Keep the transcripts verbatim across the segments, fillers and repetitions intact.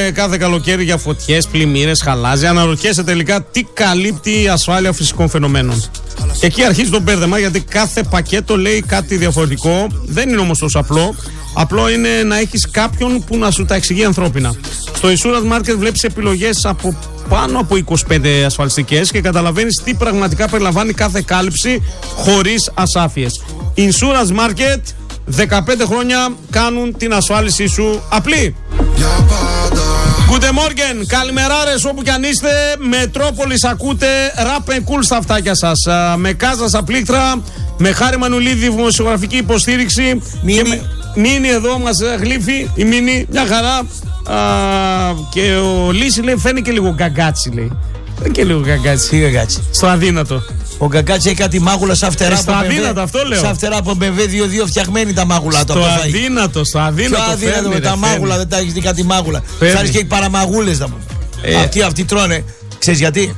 ακούμε κάθε καλοκαίρι για φωτιές, πλημμύρες, χαλάζια. Αναρωτιέσαι τελικά τι καλύπτει η ασφάλεια φυσικών φαινομένων. Και εκεί αρχίζει το μπέρδεμα, γιατί κάθε πακέτο λέει κάτι διαφορετικό. Δεν είναι όμως τόσο απλό. Απλό είναι να έχεις κάποιον που να σου τα εξηγεί ανθρώπινα. Στο Insurance Market βλέπεις επιλογές από πάνω από είκοσι πέντε ασφαλιστικές και καταλαβαίνεις τι πραγματικά περιλαμβάνει κάθε κάλυψη χωρίς ασάφειες. Insurance Market, δεκαπέντε χρόνια κάνουν την ασφάλισή σου απλή. Guten Morgen, καλημεράρες όπου κι αν είστε. Μετρόπολης ακούτε, rap and cool στα αυτάκια σας. Με Κάζα στα πλήκτρα, με Χάρη Μανουλίδη δημοσιογραφική υποστήριξη. Μίνι. Μίνι εδώ μας γλύφει, η Μίνι, μια χαρά. Α, και ο Λύση λέει φαίνεται και λίγο γκαγκάτσι, λέει. Δεν και λίγο γκαγκάτσι. Τι γκαγκάτσι. Στο αδύνατο. Ο γκαγκάτσι έχει κάτι μάγουλα σαν φτερά. Ε, στο αδύνατο, αυτό λέω. Σαν φτερά από μπι εμ ντάμπλιου δύο δύο φτιαγμένη τα μάγουλα. Στο αδύνατο, στο αδύνατο. Στο αδύνατο φέρνει, με ρε, τα μάγουλα, φέρνει. δεν τα έχει δει κάτι μάγουλα. Θα και οι παραμαγούλες να πούμε. Ε. Αυτοί, αυτοί τρώνε. Ξέρεις γιατί?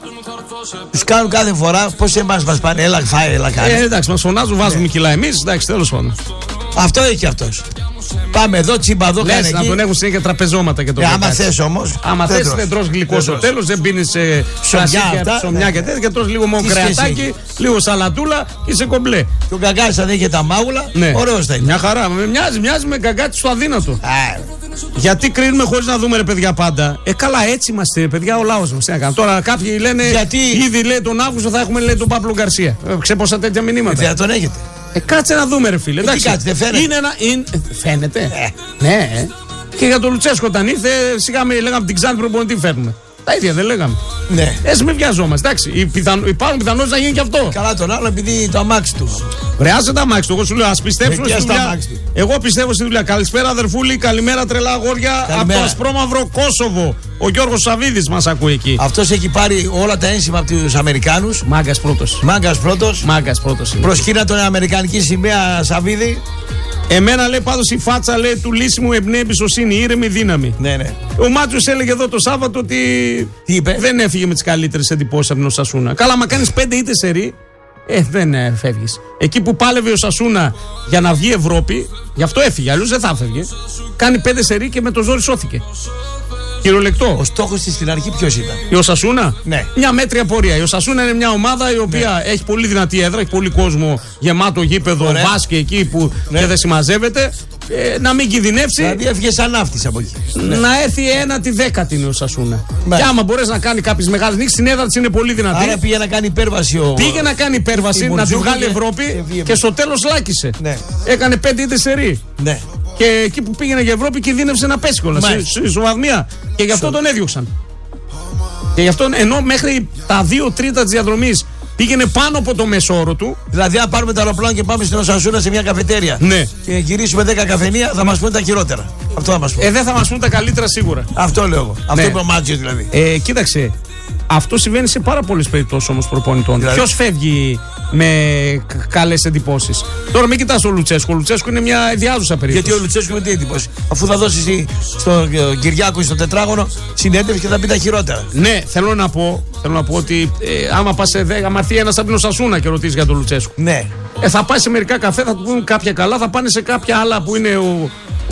Τους κάνουν κάθε φορά πως εμάς μας πάνε. Έλα, φάει, έλα, κάνει. Ε, εντάξει, μας φωνάζουν, βάζουμε κιλά εμείς. Εντάξει, τέλος πάντων. Αυτό έχει αυτός. Πάμε εδώ, τσίμπα εδώ, Λες, κάνε να εκεί. τον έχουν συνέχεια τραπεζώματα και το Ε, άμα γκαγκάτσι. θες όμως. Άμα δεν θες τρως. δεν τρως γλυκό Δεν στο τρως. τέλος, δεν πίνεις ε, Ψωμιά κρασί και αυτά, ψωμιά ναι. και τέτοια, και τρως λίγο μόνο Τι σχέση κρεατάκι, έχει? λίγο σαλατούλα και είσαι κομπλέ. Και ο γκαγκάτσι θα έχει τα μάγουλα. Ναι. Ωραίος θα είναι. Μια χαρά, με μοιάζει, μοιάζει με γκαγκάτσι στο αδύνατο. Α, Γιατί κρίνουμε χωρίς να δούμε, ρε παιδιά, πάντα. Ε, καλά, έτσι είμαστε, ρε παιδιά, ο λαός μας. Τι να κάνουμε. Τώρα κάποιοι λένε. Γιατί? Ήδη λέει τον Αύγουστο θα έχουμε, λέει, τον Παύλο Γκαρσία. Ε, ξέποσα τέτοια μηνύματα. δεν τον έχετε. Ε, κάτσε να δούμε, ρε φίλε. τι κάτσε, δεν φαίνεται? Είναι ένα. Είναι, ε, φαίνεται. Ε. Ναι, ε. Και για τον Λουτσέσκο όταν ήρθε, σιγά με λέγαμε την Ξάνθη προπονητή φέρνουμε. Τα ίδια δεν λέγαμε. Ναι. Έτσι μην βιαζόμαστε. Εντάξει, πιθαν, υπάρχουν πιθανότητες να γίνει και αυτό. Καλά τον άλλο επειδή το αμάξι του. Βρεάζεται τα αμάξι του. Εγώ σου λέω, ας πιστέψουμε Ε, στη στα δουλειά. αμάξι του. Εγώ πιστεύω στη δουλειά. Καλησπέρα, αδερφούλη. Καλημέρα, τρελά αγόρια. Καλημέρα. Από το ασπρόμαυρο Κόσοβο. Ο Γιώργος Σαββίδης μας ακούει εκεί. Αυτός έχει πάρει όλα τα ένσημα από τους Αμερικάνους. Μάγκας πρώτος. Μάγκας πρώτος. Μάγκας πρώτος. είναι. Προσκύνα τον Αμερικανική σημαία Σαββίδη. Εμένα λέει πάντως η φάτσα λέει του Λύση μου εμπνέει εμπιστοσύνη, ήρεμη δύναμη. Ναι, ναι. Ο Μάτσος έλεγε εδώ το Σάββατο ότι Τι είπε? δεν έφυγε με τις καλύτερες εντυπώσεις από την Οσασούνα. Καλά, μα κάνεις πέντε ήττες σερί, ε, δεν ε, φεύγεις. Εκεί που πάλευε ο Οσασούνα για να βγει Ευρώπη, γι' αυτό έφυγε, αλλιώς δεν θα έφευγε. Κάνει πέντε σερί και με το ζόρι σώθηκε. Κυριολεκτό. Ο στόχος της στην αρχή ποιος ήταν? Η Οσασούνα, Ναι. μια μέτρια πορεία. Η Οσασούνα είναι μια ομάδα η οποία έχει πολύ δυνατή έδρα, έχει πολύ κόσμο, γεμάτο γήπεδο, Ωραία. μπάσκετ εκεί που Ναι. και δεν συμμαζεύεται. Ε, να μην κινδυνεύσει. Δηλαδή έφυγε σαν ναύτης από εκεί. Να έρθει ένατη δέκατη είναι ο Σασούνα. Ναι. Και άμα μπορέσει να κάνει κάποιες μεγάλες νίκες, την έδρα της είναι πολύ δυνατή. Άρα πήγε να κάνει υπέρβαση ο. Πήγε να κάνει υπέρβαση, η να τη Μουρτζούκη βγάλει και- Ευρώπη και βγήκε. και στο τέλος λάκησε. Ναι. Έκανε πέντε ήττες σερί. Ναι. Και εκεί που πήγαινε για Ευρώπη κινδύνευσε να πέσει κιόλας. Μάλιστα. Στη ισοβαθμία. Και γι' αυτό τον έδιωξαν. Και γι' αυτό ενώ μέχρι τα δύο τρίτα της διαδρομής πήγαινε πάνω από το μέσο όρο του. Δηλαδή, αν πάρουμε το αεροπλάνο και πάμε στην Οσασούνα σε μια καφετέρια Ναι. και γυρίσουμε δέκα καφενεία, θα μας πούνε τα χειρότερα. Αυτό θα μας πούνε. Ε, δεν θα μας πούν τα καλύτερα σίγουρα. Αυτό λέω εγώ. Αυτό Ναι. είπε ο Μάτζιος δηλαδή. Ε, κοίταξε. Αυτό συμβαίνει σε πάρα πολλές περιπτώσεις όμως προπονητών. Δηλαδή? Ποιος φεύγει με κ- καλές εντυπώσεις? Τώρα μην κοιτάς τον Λουτσέσκο. Ο Λουτσέσκο είναι μια ιδιάζουσα περίπτωση. Γιατί ο Λουτσέσκου με τι εντύπωση? Αφού θα δώσει στον ε, Κυριάκο στο τετράγωνο συνέντευξη και θα πει τα χειρότερα. Ναι, θέλω να πω, θέλω να πω ότι ε, άμα πας σε δέκα, άμα έρθει ένας από την Οσασούνα και ρωτήσει για τον Λουτσέσκο, Ναι. ε, θα πάει σε μερικά καφέ, θα του πούν κάποια καλά, θα πάνε σε κάποια άλλα που είναι ο,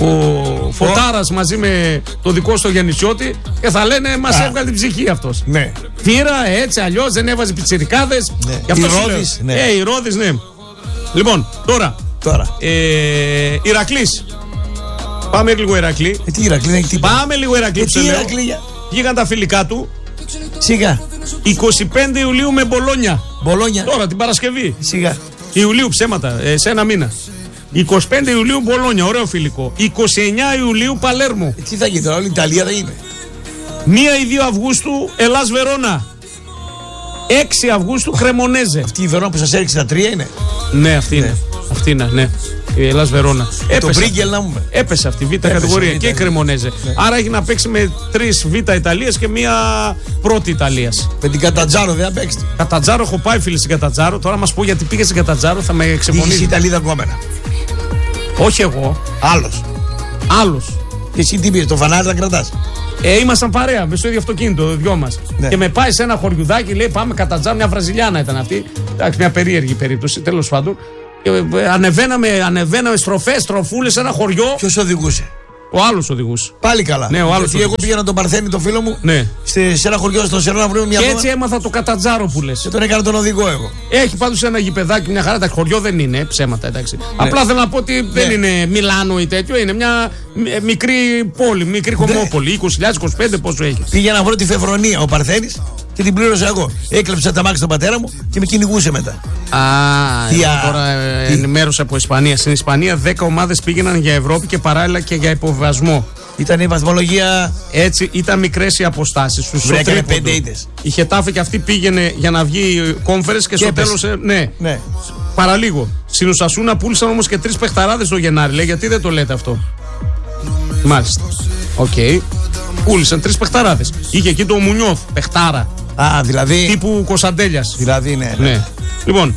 ο Φωτάρας μαζί με το δικό στο Γεννησιώτη και θα λένε μας Α. έβγαλε την ψυχή αυτός. Ναι. Πήρα έτσι, αλλιώς δεν έβαζε πιτσιρικάδες. Ναι. Γι' αυτό Η σου λέω. Ρόδης, ναι. Ε, η Ρόδης, ναι. Λοιπόν, τώρα. Τώρα. Ε, Ηρακλής. Πάμε λίγο Ηρακλή. Ε, τι Ηρακλή, έχει τι. Πάμε λίγο Ηρακλή. Ε, που σε τι λέω. Ηρακλή, για- Βγήκαν τα φιλικά του. Σιγά. είκοσι πέντε Ιουλίου με Μπολόνια. Μπολόνια. Τώρα την Παρασκευή. Σιγά. Ιουλίου ψέματα, ε, σε ένα μήνα. είκοσι πέντε Ιουλίου Μπολόνια, ωραίο φιλικό. είκοσι εννέα Ιουλίου Παλέρμο. Ε, τι θα γίνει τώρα, όλη η Ιταλία δεν είναι. μία ή δύο Αυγούστου Ελλάς Βερόνα. έξι Αυγούστου Κρεμονέζε. Αυτή η Βερόνα που σας έριξε τα τρία είναι. Ναι, αυτή είναι. Αυτή είναι, ναι. Η Ελλάς Βερόνα. Το Μπρίγκελ να πούμε. Έπεσε αυτή η β' Έπεσε, κατηγορία β' και η ναι. Κρεμονέζε. Άρα έχει να παίξει με τρεις β' Ιταλίας και μία πρώτη Ιταλίας. Με την Κατατζάρο δεν θα παίξει. Κατατζάρο, έχω πάει φίλοι στην Κατατζάρο. Τώρα μας πω γιατί πήγε στην Κατατζάρο, θα με Είχε η ξεφωνήσει. Ιταλίδα κόμενα. Όχι εγώ, Άλλος. άλλος. Και εσύ τι πήρες, το φανάρι θα κρατάς. Ε, ήμασταν παρέα με στο ίδιο αυτοκίνητο, δυο μας. Ναι. Και με πάει σε ένα χωριουδάκι, λέει πάμε Κατατζάρο, μια Βραζιλιάνα ήταν αυτή. Εντάξει, μια περίεργη περίπτωση, τέλος πάντων. Και, ε, ανεβαίναμε, ανεβαίναμε στροφές, στροφούλες σε ένα χωριό. Ποιος οδηγούσε? Ο άλλος οδηγούσε. Πάλι καλά. Ναι, ο άλλος. Γιατί εγώ πήγαινα τον Παρθένη, τον φίλο μου, ναι. σε ένα χωριό στο Σερό να βρούμε μια. Και δώμα. έτσι έμαθα το Κατατζάρο που λες. Και τον έκανα τον οδηγό εγώ. Έχει πάντως ένα γηπεδάκι, μια χαρά. Τα χωριό δεν είναι ψέματα, εντάξει. Ναι. Απλά θέλω να πω ότι ναι. δεν είναι Μιλάνο ή τέτοιο. Είναι μια μικρή πόλη, μικρή κομμόπολη. είκοσι χιλιάδες, είκοσι πέντε πόσο έχει. Πήγα να βρω τη Φεβρονία ο Παρθένης και την πλήρωσα εγώ. Έκλεψα τα μάξι στον πατέρα μου και με κυνηγούσε μετά. Α, εγώ τώρα ε, ενημέρωσα από Ισπανία. Στην Ισπανία δέκα ομάδες πήγαιναν για Ευρώπη και παράλληλα και για υποβιβασμό. Ήταν η βαθμολογία. Έτσι, ήταν μικρές οι αποστάσεις. Στους έκανε πέντε ήττες. Η Χετάφε και αυτή πήγαινε για να βγει κόμφερες και, και στο τέλος. Ε, ναι, ναι. Παραλίγο. Στην Οσασούνα πούλησαν όμως και τρεις παιχταράδες το Γενάρη. Λέει, γιατί δεν το λέτε αυτό. Μάλιστα. Οκ. Okay. Πούλησαν τρεις παιχταράδες. Είχε εκεί το Μουνιώθ, παιχτάρα. Α, δηλαδή. Τύπου Κωνσταντέλιας. Δηλαδή, ναι. ναι. ναι. Λοιπόν,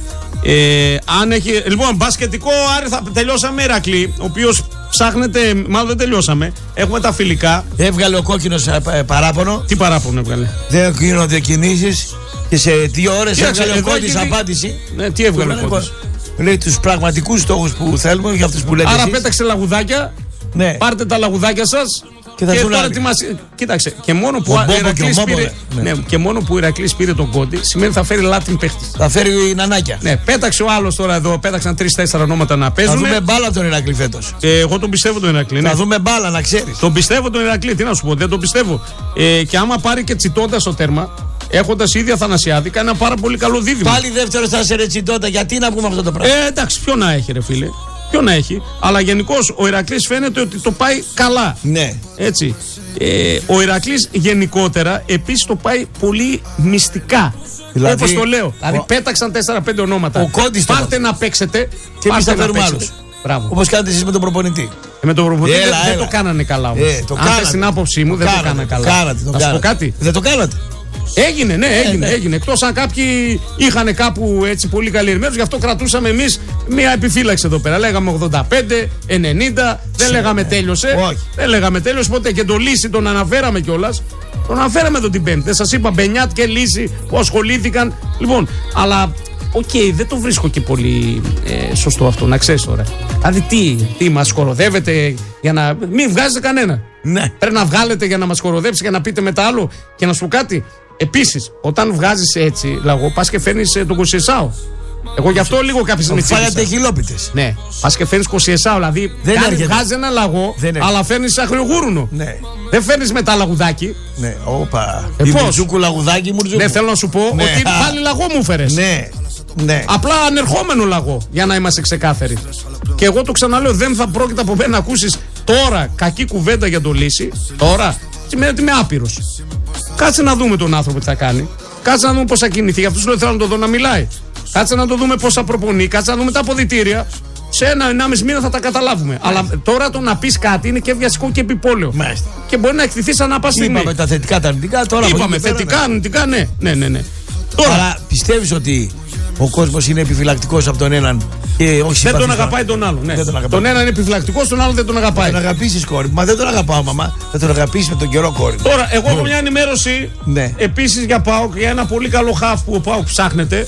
ε, αν έχει. Λοιπόν, μπασκετικό, Άρη, θα τελειώσαμε Ηρακλή, ο οποίος ψάχνεται. Μάλλον δεν τελειώσαμε. Έχουμε τα φιλικά. Έβγαλε ο κόκκινος ε, παράπονο. Τι παράπονο έβγαλε? Δεν γίνονται κινήσεις και σε δύο ώρες έβγαλε ο Κώντης απάντηση. Ναι, τι έβγαλε ο Κώντης? Λέει τους πραγματικούς στόχους που θέλουμε για αυτούς που λέτε. Άρα εσείς. Πέταξε λαγουδάκια. Ναι. Πάρτε τα λαγουδάκια σας. Και, θα και τώρα τι μας... Κοίταξε, και μόνο που ο Ηρακλής και πήρε, ναι. Ναι, και μόνο που ο Ηρακλής πήρε τον Κόντι σημαίνει θα φέρει Λάτιν παίχτη. Θα φέρει νανάκια. Ναι, πέταξε ο άλλος τώρα εδώ, πέταξαν τρεις-τέσσερα ονόματα να παίζουν. Θα δούμε μπάλα τον Ηρακλή φέτος. Ε, εγώ τον πιστεύω τον Ηρακλή. Θα ναι. δούμε μπάλα, να ξέρεις. Τον πιστεύω τον Ηρακλή, τι να σου πω, δεν τον πιστεύω. Ε, και άμα πάρει και Τσιτόντα στο τέρμα, έχοντας ήδη Αθανασιάδη, κάνει ένα πάρα πολύ καλό δίδυμο. Πάλι δεύτερο θα σε ρε Τσιτόντα, γιατί να πούμε αυτό το πράγμα. Ε, εντάξει, ποιο να έχει, ρε φίλε. Ποιο να έχει. Αλλά γενικώς ο Ηρακλής φαίνεται ότι το πάει καλά. Ναι. Έτσι. Ε, ο Ηρακλής γενικότερα επίσης το πάει πολύ μυστικά. Δηλαδή, όπως το λέω. Δηλαδή ο... πέταξαν τέσσερα πέντε ονόματα. Ο Κόντης Πάρτε να παίξετε. Και εμείς θα φέρουμε άλλους. Όπως κάνετε εσείς με τον προπονητή. Ε, με τον προπονητή έλα, δεν, έλα. δεν το κάνανε καλά όμως. Ε, το Αν θες την άποψή μου, δεν το κάνανε καλά. Κάνατε, το να σου πω κάτι. Δεν το κάνατε. Έγινε, ναι, έγινε, ε, ναι. έγινε. Εκτός αν κάποιοι είχαν κάπου έτσι πολύ καλή ενημέρωση, γι' αυτό κρατούσαμε εμείς μια επιφύλαξη εδώ πέρα. Λέγαμε ογδόντα πέντε, ενενήντα, δεν Ξέ, λέγαμε ναι. τέλειωσε. Όχι. Δεν λέγαμε τέλειωσε ποτέ και το Λύση τον αναφέραμε κιόλας. Τον αναφέραμε εδώ την Πέμπτη. Δεν σας είπα Μπενιάτ και Λύση που ασχολήθηκαν. Λοιπόν, αλλά οκ, okay, δεν το βρίσκω και πολύ ε, σωστό αυτό, να ξέρεις τώρα. Δηλαδή τι, τι μας κοροδεύετε για να. Μην βγάζετε κανένα. Ναι. Πρέπει να βγάλετε για να μας κοροδέψει και να πείτε μετά άλλο. Και να σου πω κάτι. Επίσης, όταν βγάζεις έτσι λαγό, πας και φέρνεις ε, τον Κοσιεσάο. Εγώ γι' αυτό λίγο κάποιες με τσίπησα. Φάγατε χιλόπιτες. Ναι, πας και φέρνεις Κοσιεσάο. Δηλαδή, βγάζει ένα λαγό, αλλά φέρνεις αγριογούρουνο. Ναι. Δεν φέρνεις μετά λαγουδάκι. Ναι, όπα. Ε, πώς? Μουρτζούκου λαγουδάκι, μουρτζούκου. Ναι, θέλω να σου πω ναι. ότι πάλι λαγό μου φέρες. Ναι. Ναι. Απλά ανερχόμενο λαγό, για να είμαστε ξεκάθαροι. Και εγώ το ξαναλέω, δεν θα πρόκειται από μένα να ακούσεις τώρα κακή κουβέντα για το Λύση. Τώρα, σημαίνει ότι είμαι άπειρος. Κάτσε να δούμε τον άνθρωπο τι θα κάνει. Κάτσε να δούμε πώς θα κινηθεί. Γι' αυτό σου λέω θέλω να το δω να μιλάει. Κάτσε να το δούμε πώς θα προπονεί. Κάτσε να δούμε τα αποδυτήρια. Σε ένα ενάμιση μήνα θα τα καταλάβουμε. Μάλιστα. Αλλά τώρα το να πεις κάτι είναι και βιαστικό και επιπόλαιο. Μάλιστα. Και μπορεί να εκθυθεί σαν να πας στιγμή. Είπαμε τα θετικά, τα αρνητικά. Τώρα είπαμε θετικά, ναι. αρνητικά, ναι. ναι, ναι, ναι. Τώρα. Αλλά πιστεύεις ότι ο κόσμος είναι επιφυλακτικός από τον έναν και όχι δεν τον αγαπάει τον άλλον. Ναι. Τον, τον έναν είναι επιφυλακτικός, τον άλλον δεν τον αγαπάει. Θα τον αγαπήσεις, κόρη μου. Μα δεν τον αγαπάω, μαμά. Θα τον αγαπήσεις με τον καιρό, κόρη μου. Τώρα, εγώ έχω μια ενημέρωση ναι. επίσης για ΠΑΟΚ, για ένα πολύ καλό χαφ που ο ΠΑΟΚ ψάχνεται.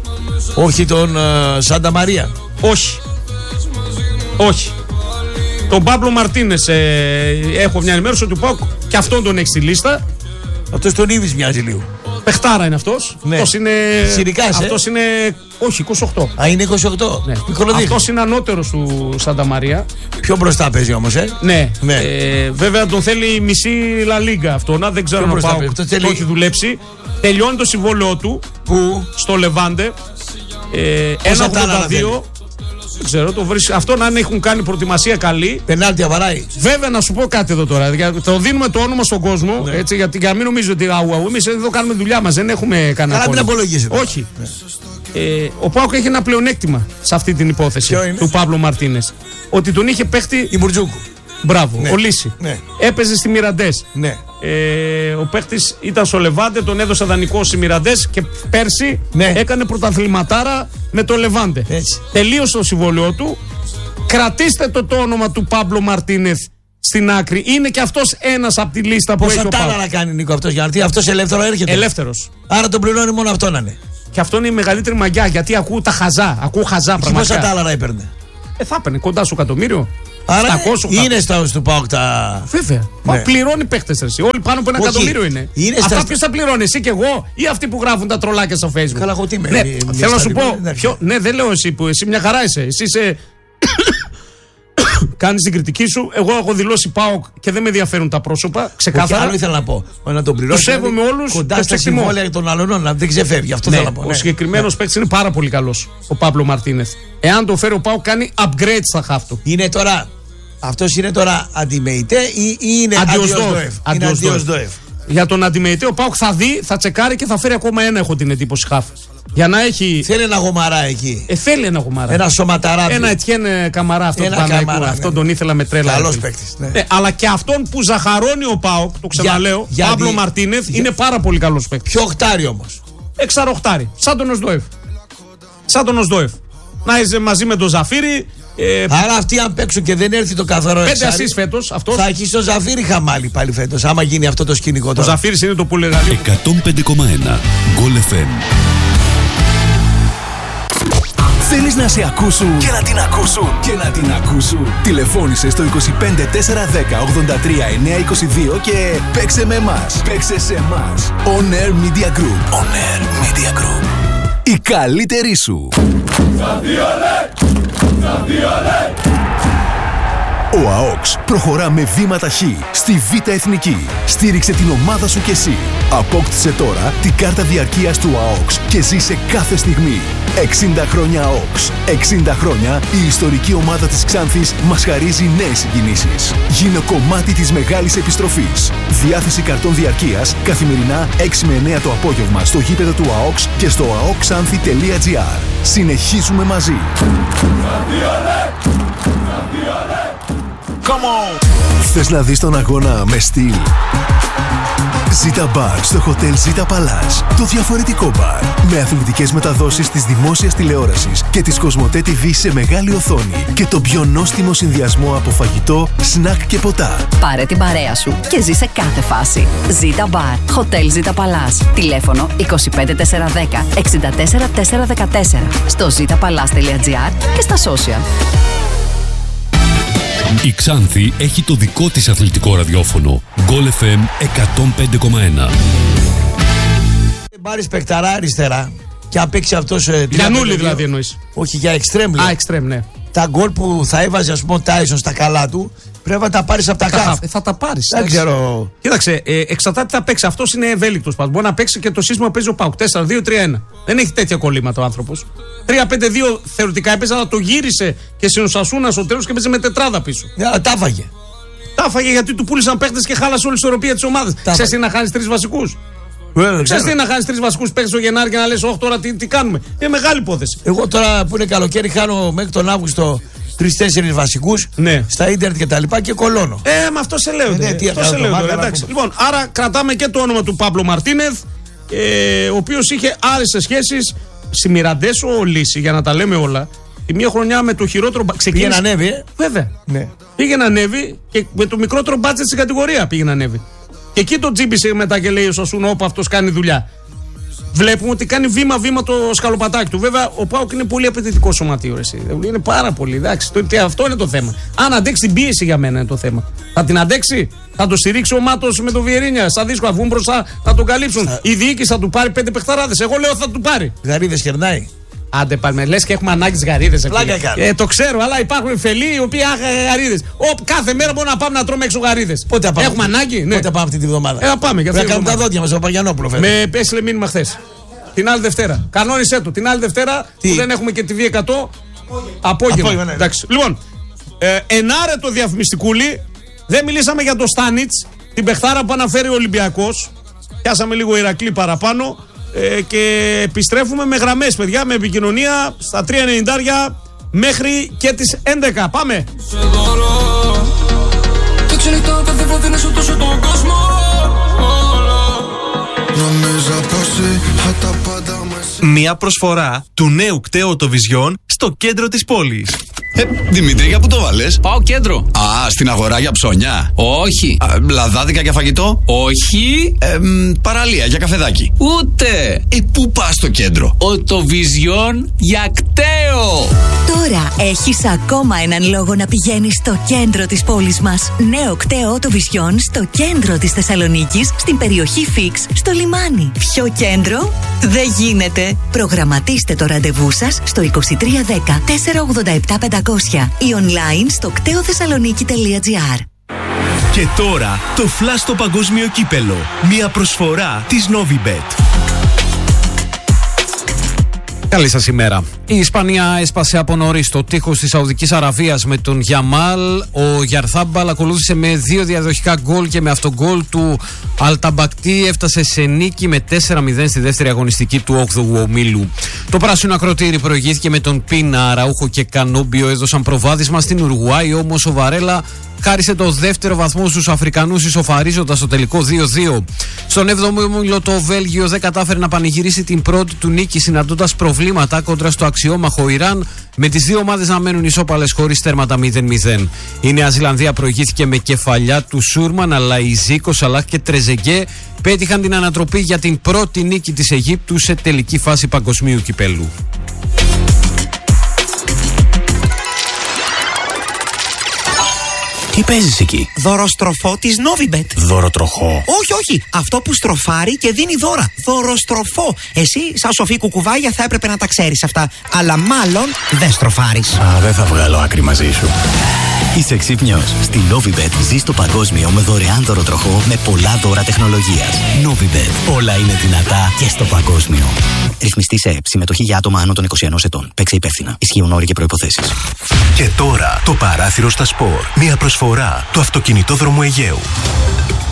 Όχι τον uh, Σάντα Μαρία. Όχι. Όχι. Τον Παύλο Μαρτίνες ε, έχω μια ενημέρωση ότι ο ΠΑΟΚ και αυτόν τον έχει στη λίστα. Αυτός τον Ήβης μοιάζει λίγο. Πεχτάρα είναι αυτός. Ναι. Αυτός είναι. Συρικάς, αυτός ε? είναι. Όχι, είκοσι οκτώ. Α, είναι είκοσι οκτώ. Ναι. Αυτός είναι ανώτερος του Σάντα Μαρία. Πιο μπροστά παίζει όμως, ε. Ναι. ναι. Ε, βέβαια τον θέλει η μισή Λα Λίγκα αυτό. Να δεν ξέρω αν πάω. Το θέλει... έχει δουλέψει. Τελειώνει το συμβόλαιό του. Πού? Στο Λεβάντε. Ε, ένα ογδόντα δύο. Δεν ξέρω, το βρίσκει. Αυτό να έχουν κάνει προετοιμασία καλή. Πενάλτι αβαράει. Βέβαια, να σου πω κάτι εδώ τώρα. Το δίνουμε το όνομα στον κόσμο. Ναι. Έτσι, γιατί για να μην νομίζω ότι εμείς εδώ κάνουμε δουλειά μας. Δεν έχουμε κανένα. Καλά, μην απολογίζετε. Όχι. Ναι. Ε, ο ΠΑΟΚ έχει ένα πλεονέκτημα σε αυτή την υπόθεση του Παύλο Μαρτίνες. Ότι τον είχε παίχτη. Η Μουρτζούκου. Μπράβο, ναι. ο Λύση. Ναι. Έπαιζε στη Μιραντές. Ναι. Ε, ο παίχτης ήταν στο Λεβάντε, τον έδωσε δανεικό στη Μιραντές και πέρσι ναι. έκανε πρωταθληματάρα με το Λεβάντε. Έτσι. Τελείωσε το συμβόλαιό του. Κρατήστε το, το όνομα του Παύλο Μαρτίνεθ στην άκρη. Είναι και αυτός ένας από τη λίστα που Πόσα έχει ο τάλα να κάνει, Νίκο, αυτός για να έρθει. Αυτός ελεύθερο έρχεται. Ελεύθερος. Άρα τον πληρώνει μόνο αυτό να είναι. Και αυτό είναι η μεγαλύτερη μαγιά γιατί ακούω τα χαζά. Ακούω χαζά πραγματικά. Πόσα τάλα να έπαιρνε. Ε, θα έπαιρνε κοντά στο εκατομμύριο. Άρα επτακόσια, είναι στα του ΠΑΟΚ τα. Βέβαια. Ναι. Μα πληρώνει παίχτες εσύ. Όλοι πάνω από ένα Όχι. εκατομμύριο είναι. είναι Αυτά στα... ποιος θα πληρώνει, εσύ και εγώ ή αυτοί που γράφουν τα τρολάκια στο Facebook? Καλά, εγώ τι είμαι. Ναι, μη, μη θέλω να σου πω. ναι, Ποιο... ναι, δεν λέω εσύ που εσύ μια χαρά είσαι. Εσύ είσαι. Κάνεις την κριτική σου. Εγώ έχω δηλώσει ΠΑΟΚ και δεν με ενδιαφέρουν τα πρόσωπα. Ξεκάθαρα. Όχι, άλλο ήθελα να πω. Να τον πληρώσει. Του σέβομαι όλους. Κοντά στα συμβόλαια των άλλων, να δεν ξεφεύγει. Αυτό ναι, θέλω να πω. Ο ναι. συγκεκριμένος ναι. παίκτης είναι πάρα πολύ καλός. Ο Παύλο Μαρτίνεθ. Εάν το φέρει ο ΠΑΟΚ, κάνει upgrade στα χάφτου. Είναι τώρα. Αυτός είναι τώρα αντιμεϊτέ ή, ή είναι αντιός ΔΟΕΦ. Για τον αντιμεϊτέ ο ΠΑΟΚ θα δει, θα τσεκάρει και θα φέρει ακόμα ένα, έχω την εντύπωση, χάφ. Για να έχει. Θέλει ένα γομαρά εκεί. Ε, θέλει ένα γομαρά. Ένα σωματαράδι. Ένα Ετιέν Καμαρά, αυτό ένα το Παναϊκού. καμαρά, Αυτόν ναι. τον ήθελα με τρέλα. Καλός παίκτης. Ναι. Ε, αλλά και αυτόν που ζαχαρώνει ο ΠΑΟΚ, το ξαναλέω, για, Παύλο για, Μαρτίνεθ, για, είναι πάρα πολύ καλός παίκτης. Πιο οχτάρι όμως. Εξαροχτάρι. Σαν τον Οσδόεφ. Σαν τον Οσδόεφ. Να είσαι μαζί με τον Ζαφύρι. Ε, Άρα αυτοί αν παίξουν και δεν έρθει το καθαρό εξάρι. Πέντε ασίς φέτος αυτός. Θα έχει στο Ζαφύρι χαμάλι πάλι φέτος. Άμα γίνει αυτό το σκηνικό τώρα. Ο Ζαφύρις είναι το πουλεγαλείο. εκατόν πέντε κόμμα ένα Γκολ εφ εμ. Θέλεις να σε ακούσουν και να την ακούσουν και να την ακούσουν. Τηλεφώνησε στο είκοσι πέντε τετρακόσια δέκα ογδόντα τρία εννιακόσια είκοσι δύο και παίξε με εμάς. Παίξε σε εμάς. On Air Media Group. On Air Media Group. Η καλύτερη σου. Ο ΑΟΚΣ προχωρά με βήματα χ στη Β' Εθνική. Στήριξε την ομάδα σου κι εσύ. Απόκτησε τώρα την κάρτα διαρκείας του ΑΟΚΣ και ζήσε κάθε στιγμή. εξήντα χρόνια ΑΟΚΣ. εξήντα χρόνια η ιστορική ομάδα της Ξάνθης μας χαρίζει νέες συγκινήσεις. Γίνε κομμάτι της μεγάλης επιστροφής. Διάθεση καρτών διαρκείας καθημερινά έξι με εννέα το απόγευμα στο γήπεδο του ΑΟΚΣ και στο αοκξάνθη τελεία τζι άρ. Συνεχίζουμε μαζί. Come on. Θες να δεις τον αγώνα με στυλ? Ζήτα Μπαρ στο Hotel Ζήτα Παλάς. Το διαφορετικό μπαρ. Με αθλητικές μεταδόσεις της δημόσιας τηλεόρασης και της Κοσμοτέ τι βι σε μεγάλη οθόνη. Και το πιο νόστιμο συνδυασμό από φαγητό, σνακ και ποτά. Πάρε την παρέα σου και ζήσε κάθε φάση. Ζήτα Μπαρ. Hotel Ζήτα Παλάς. Τηλέφωνο είκοσι πέντε τετρακόσια δέκα εξήντα τέσσερα τετρακόσια δεκατέσσερα. Στο ζήτα παλάς τελεία τζι άρ και στα social. Η Ξάνθη έχει το δικό της αθλητικό ραδιόφωνο. Γκολ εφ εμ εκατόν πέντε κόμμα ένα. Πάρεις παικταρά αριστερά και αν παίξει αυτός. Για νουλί δηλαδή εννοείς? Όχι, για εξτρέμ. Α, εξτρέμ, ναι. Τα γκολ που θα έβαζε, ας πούμε, ο Τάισον στα καλά του, πρέπει να τα πάρεις από τα χαφ. Θα τα πάρεις. Δεν ξέρω. Κοίταξε, ε, εξαρτάται τι θα παίξει. Αυτός είναι ευέλικτος πάντως. Μπορεί να παίξει και το σύστημα που παίζει ο ΠΑΟΚ. τέσσερα δύο τρία ένα. Δεν έχει τέτοια κολλήματα ο άνθρωπος. τρία πέντε δύο θεωρητικά έπαιζε, αλλά το γύρισε και στην Οσασούνα στο τέλος και παίζει με τετράδα πίσω. Ναι, αλλά τα έφαγε. Τα έφαγε γιατί του πούλησαν παίχτες και χάλασε όλη η ισορροπία της ομάδας. Ξέρεις τι να χάνεις τρεις βασικούς? Ξέρεις τι να χάνεις τρεις βασικούς παίχτες στο Γενάρη και να λες, όχι τώρα τι, τι κάνουμε? Είναι μεγάλη υπόθεση. Εγώ τώρα που είναι καλοκαίρι χάνω μέχρι τον Αύγουστο τρεις-τέσσερις βασικούς ναι. στα ίντερνετ και τα λοιπά και κολώνω. Ε, με αυτό σε λέω. Ε, ναι, τι αυτό σε λέω. Εντάξει. Λοιπόν, άρα κρατάμε και το όνομα του Παύλο Μαρτίνεθ, ε, ο οποίος είχε άρεστες σχέσεις. Σημειραντές ο Λύση, για να τα λέμε όλα. Τη μία χρονιά με το χειρότερο. Ξεκίνησε... Πήγε να ανέβει, ε. Βέβαια. Ναι. Πήγε να ανέβει και με το μικρότερο μπάτζετ στην κατηγορία πήγε να ανέβει. Και εκεί το τζίμπησε μετά και λέει ο Σασούνα, όπου αυτός κάνει δουλειά. Βλέπουμε ότι κάνει βήμα-βήμα το σκαλοπατάκι του. Βέβαια, ο ΠΑΟΚ είναι πολύ απαιτητικό σωματείο. Εσύ. Είναι πάρα πολύ. Εντάξει. Αυτό είναι το θέμα. Αν αντέξει την πίεση, για μένα είναι το θέμα. Θα την αντέξει, θα το στηρίξει ο Μάτος με τον Βιερίνια. Στα δύσκολα, βγουν μπροστά, θα τον καλύψουν. Στα... Η διοίκηση θα του πάρει πέντε παιχταράδες. Εγώ λέω θα του πάρει. Γαρίδες κερνάει. Άντε πάμε, λες και έχουμε ανάγκη τις γαρίδες. Ε, το ξέρω, αλλά υπάρχουν φελοί οι οποίοι έχουν γαρίδες. Κάθε μέρα μπορούμε να πάμε να τρώμε έξω γαρίδες. Πότε πάμε? Έχουμε ανάγκη. Ναι. Πότε πάμε αυτή τη βδομάδα? Ε, θα πάμε. Θα κάνουμε τα δόντια μας ο Παγιανόπουλο. Με έστειλε μήνυμα χθες. Την άλλη Δευτέρα. Κανόνισέ το. Την άλλη Δευτέρα τι? Που δεν έχουμε και τη βι εκατό. Απόγευμα. Απόγευμα. Ναι. Εντάξει. Λοιπόν, ε, ενάρετο διαφημιστικούλι. Δεν μιλήσαμε για το Στάνιτς, την παιχτάρα που αναφέρει ο Ολυμπιακός. Πιάσαμε λίγο Ηρακλή παραπάνω. Ε, και επιστρέφουμε με γραμμές, παιδιά, με επικοινωνία στα τρία ενενήντα μέχρι και τις έντεκα. Πάμε! Μια προσφορά του νέου κταίου Οτοβιζιόν στο κέντρο της πόλης. Ε, Δημήτρη, για πού το βάλες? Πάω κέντρο. Α, στην αγορά για ψώνια. Όχι. Α, λαδάδικα για φαγητό. Όχι. Ε, μ, παραλία για καφεδάκι. Ούτε. Ε, πού πας στο κέντρο? Οτοβιζιόν για κταίο. Τώρα έχεις ακόμα έναν λόγο να πηγαίνεις στο κέντρο της πόλης μας. Νέο κταίο Οτοβιζιόν στο κέντρο της Θεσσαλονίκης, στην περιοχή Φίξ, στο λιμάνι. Πιο κέντρο δεν γίνεται. Προγραμματίστε το ραντεβού σας στο είκοσι τρία δέκα τετρακόσια ογδόντα επτά πεντακόσια ή online στο κταίο θεσσαλονίκη τελεία τζι άρ. Και τώρα το Flash στο παγκόσμιο κύπελο. Μια προσφορά της Novibet. Καλή σας ημέρα. Η Ισπανία έσπασε από νωρίς το τείχος της Σαουδικής Αραβίας με τον Γιαμάλ. Ο Γιαρθάμπαλ ακολούθησε με δύο διαδοχικά γκολ και με αυτό γκολ του Αλταμπακτή έφτασε σε νίκη με τέσσερα μηδέν στη δεύτερη αγωνιστική του όγδοου ομίλου. Το πράσινο ακροτήρι προηγήθηκε με τον Πίνα, Αραούχο και Κανόμπιο έδωσαν προβάδισμα στην Ουρουάη, όμως ο Βαρέλα χάρισε το δεύτερο βαθμό στους Αφρικανούς ισοφαρίζοντας το τελικό δύο δύο. Στον έβδομο όμιλο το Βέλγιο δεν κατάφερε να πανηγυρίσει την πρώτη του νίκη συναντώντας προβλήματα κόντρα στο αξιόμαχο Ιράν, με τις δύο ομάδες να μένουν ισόπαλες χωρίς τέρματα μηδέν μηδέν. Η Νέα Ζηλανδία προηγήθηκε με κεφαλιά του Σούρμαν, αλλά οι Ζίκο, Σαλάχ και Τρεζεγκέ πέτυχαν την ανατροπή για την πρώτη νίκη της Αιγύπτου σε τελική φάση παγκοσμίου κυπέλου. Τι παίζεις εκεί? Δωροστροφό της Novibet. Δωροτροχό? Όχι, όχι. Αυτό που στροφάρει και δίνει δώρα. Δωροστροφό. Εσύ, σαν σοφή κουκουβάγια, θα έπρεπε να τα ξέρεις αυτά. Αλλά μάλλον δεν στροφάρεις. Α, δεν θα βγάλω άκρη μαζί σου. Είσαι ξύπνιος. Στη Novibet ζεις το παγκόσμιο με δωρεάν δωροτροχό με πολλά δώρα τεχνολογίας. Novibet. Όλα είναι δυνατά και στο παγκόσμιο. Ρυθμιστή σε ΕΠ. Συμμετοχή για άτομα άνω των είκοσι ενός ετών. Παίξε υπεύθυνα. Ισχύουν όροι και προϋποθέσεις. Και τώρα το παράθυρο στα σπορ. Μια προσφορά του αυτοκινητόδρομου Αιγαίου.